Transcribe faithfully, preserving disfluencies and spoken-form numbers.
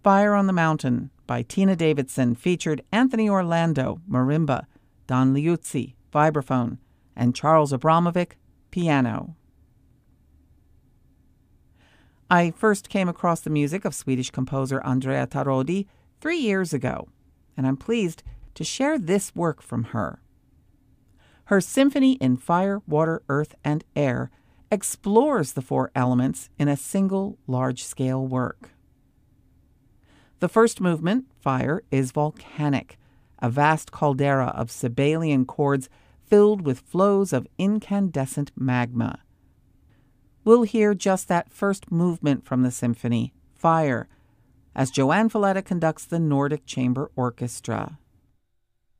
Fire on the Mountain by Tina Davidson featured Anthony Orlando, marimba, Don Liuzzi, vibraphone, and Charles Abramovic, piano. I first came across the music of Swedish composer Andrea Tarodi three years ago, and I'm pleased to share this work from her. Her Symphony in Fire, Water, Earth, and Air explores the four elements in a single large-scale work. The first movement, Fire, is volcanic, a vast caldera of Sibelian chords filled with flows of incandescent magma. We'll hear just that first movement from the symphony, Fire, as Joanne Falletta conducts the Nordic Chamber Orchestra.